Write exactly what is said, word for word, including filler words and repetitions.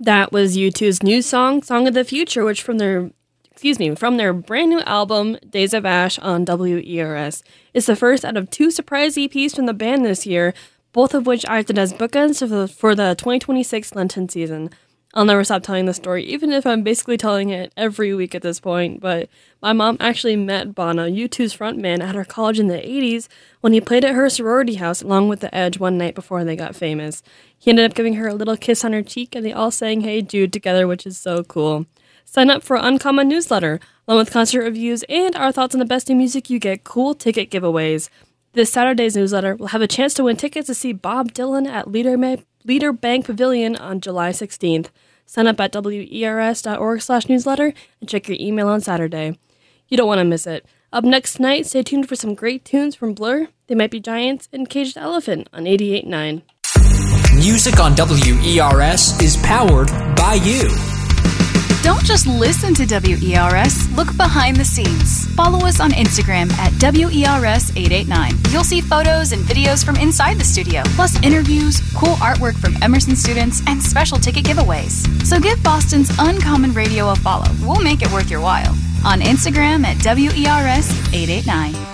That was U two's new song, Song of the Future, which from their, excuse me, from their brand new album, Days of Ash on W E R S. It's the first out of two surprise E Ps from the band this year, both of which acted as bookends for the, for the twenty twenty-six Lenten season. I'll never stop telling the story, even if I'm basically telling it every week at this point, but my mom actually met Bono, U two's frontman, at her college in the eighties when he played at her sorority house along with The Edge one night before they got famous. He ended up giving her a little kiss on her cheek, and they all sang Hey Jude together, which is so cool. Sign up for Uncommon newsletter, along with concert reviews and our thoughts on the best new music. You get cool ticket giveaways. This Saturday's newsletter will have a chance to win tickets to see Bob Dylan at Leader, Ma- Leader Bank Pavilion on July sixteenth. Sign up at W E R S dot org slash newsletter and check your email on Saturday. You don't want to miss it. Up next tonight, stay tuned for some great tunes from Blur, They Might Be Giants, and Caged Elephant on eighty-eight point nine. Music on W E R S is powered by you. Don't just listen to W E R S, look behind the scenes. Follow us on Instagram at W E R S eight eight nine. You'll see photos and videos from inside the studio, plus interviews, cool artwork from Emerson students, and special ticket giveaways. So give Boston's Uncommon Radio a follow. We'll make it worth your while. On Instagram at W E R S eight eight nine.